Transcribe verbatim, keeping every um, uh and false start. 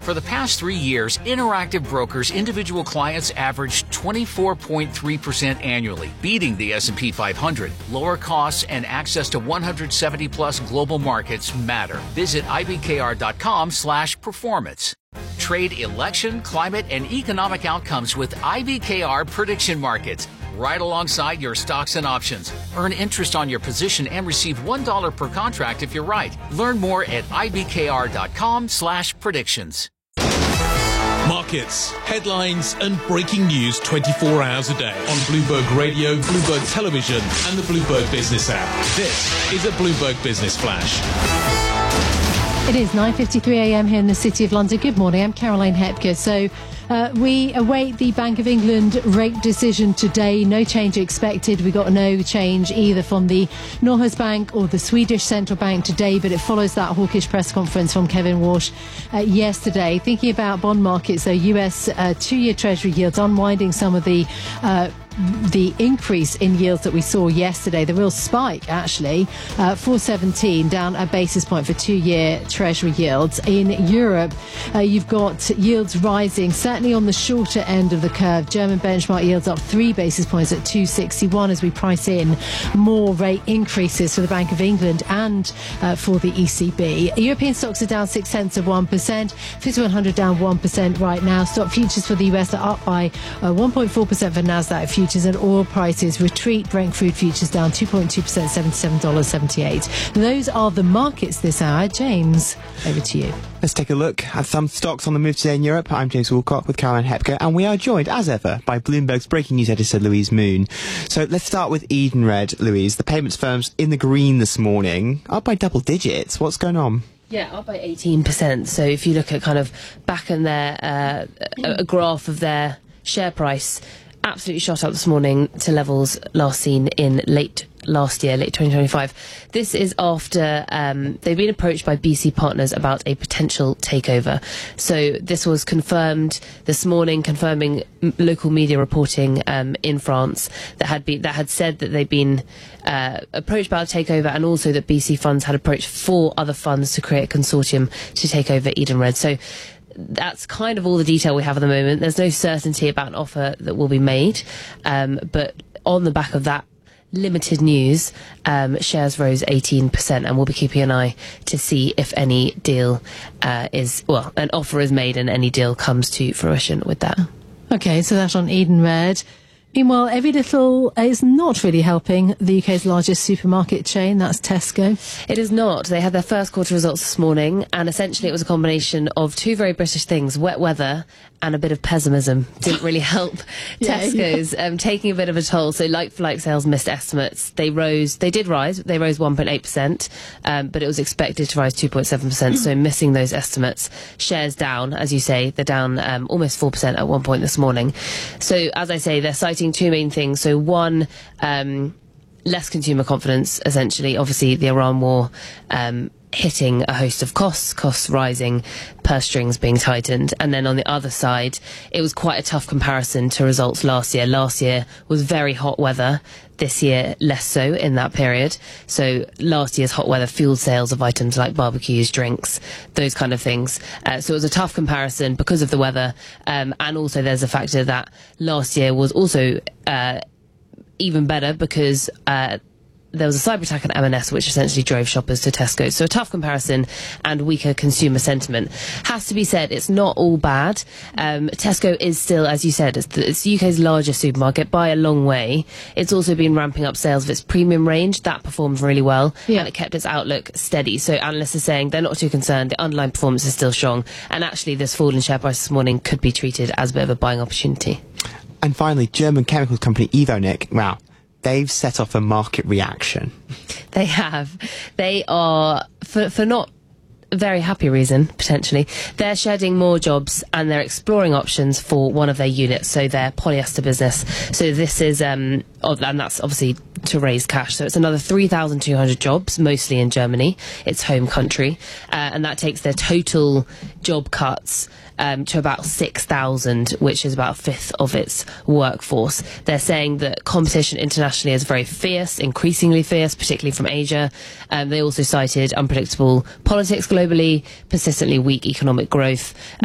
For the past three years, Interactive Brokers individual clients averaged twenty-four point three percent annually, beating the S and P five hundred. Lower costs and access to one hundred seventy plus global markets matter. Visit I B K R dot com slash performance. Trade election, climate, and economic outcomes with I B K R Prediction Markets, right alongside your stocks and options. Earn interest on your position and receive one dollar per contract if you're right. Learn more at I B K R dot com slash predictions. Markets, headlines and breaking news twenty-four hours a day on Bloomberg Radio, Bloomberg Television and the Bloomberg Business app. This is a Bloomberg Business Flash. It is nine fifty-three a m here in the City of London. Good morning, I'm Caroline Hepker. So uh, we await the Bank of England rate decision today. No change expected. We got no change either from the Norges Bank or the Swedish Central Bank today, but it follows that hawkish press conference from Kevin Walsh uh, yesterday. Thinking about bond markets, though, U S uh, two-year Treasury yields unwinding some of the uh, the increase in yields that we saw yesterday, the real spike actually, uh, four seventeen, down a basis point for two-year Treasury yields. In Europe, uh, you've got yields rising, certainly on the shorter end of the curve. German benchmark yields up three basis points at two sixty-one as we price in more rate increases for the Bank of England and uh, for the E C B. European stocks are down six tenths of one percent, fifty one hundred down one percent right now. Stock futures for the U S are up by uh, one point four percent for Nasdaq futures. And oil prices retreat. Brent crude futures down two point two percent, seventy-seven dollars and seventy-eight cents. Those are the markets this hour. James, over to you. Let's take a look at some stocks on the move today in Europe. I'm James Woolcock with Caroline Hepker, and we are joined, as ever, by Bloomberg's breaking news editor, Louise Moon. So let's start with Edenred, Louise. The payments firm's in the green this morning, up by double digits. What's going on? Yeah, up by eighteen percent. So if you look at kind of back in their uh, a, a graph of their share price, absolutely shot up this morning to levels last seen in late last year, late twenty twenty-five. This is after um, they've been approached by B C Partners about a potential takeover. So this was confirmed this morning, confirming m- local media reporting um, in France that had been that had said that they'd been uh, approached about a takeover, and also that B C Funds had approached four other funds to create a consortium to take over Edenred. So that's kind of all the detail we have at the moment. There's no certainty about an offer that will be made, um, but on the back of that limited news, um, shares rose eighteen percent, and we'll be keeping an eye to see if any deal uh, is, well, an offer is made and any deal comes to fruition with that. Okay, so that's on Edenred. Meanwhile, every little is not really helping the U K's largest supermarket chain, that's Tesco. It is not. They had their first quarter results this morning, and essentially it was a combination of two very British things, wet weather and a bit of pessimism. Didn't really help yeah, Tesco's, yeah. Um, taking a bit of a toll. So like-for-like sales missed estimates. They rose, they did rise, they rose one point eight percent, um, but it was expected to rise two point seven percent, so missing those estimates. Shares down, as you say, they're down um, almost four percent at one point this morning. So, as I say, they're citing two main things. So one, um, less consumer confidence, essentially. Obviously, the Iran war um, hitting a host of costs, costs rising, purse strings being tightened. And then on the other side, it was quite a tough comparison to results last year. Last year was very hot weather. This year, less so in that period. So last year's hot weather fueled sales of items like barbecues, drinks, those kind of things. Uh, so it was a tough comparison because of the weather. Um, and also there's a factor that last year was also uh, even better because uh, there was a cyber attack on M and S which essentially drove shoppers to Tesco. So a tough comparison and weaker consumer sentiment. Has to be said, it's not all bad. Um, Tesco is still, as you said, it's the, it's the U K's largest supermarket by a long way. It's also been ramping up sales of its premium range. That performed really well, yeah. And it kept its outlook steady. So analysts are saying they're not too concerned. The underlying performance is still strong. And actually this fall in share price this morning could be treated as a bit of a buying opportunity. And finally, German chemicals company Evonik, wow, they've set off a market reaction. They have. They are, for, for not a very happy reason, potentially, they're shedding more jobs and they're exploring options for one of their units, so their polyester business. So this is, um, and that's obviously to raise cash. So it's another three thousand two hundred jobs, mostly in Germany, its home country. Uh, and that takes their total job cuts um, to about six thousand, which is about a fifth of its workforce. They're saying that competition internationally is very fierce, increasingly fierce, particularly from Asia. Um, they also cited unpredictable politics globally, persistently weak economic growth.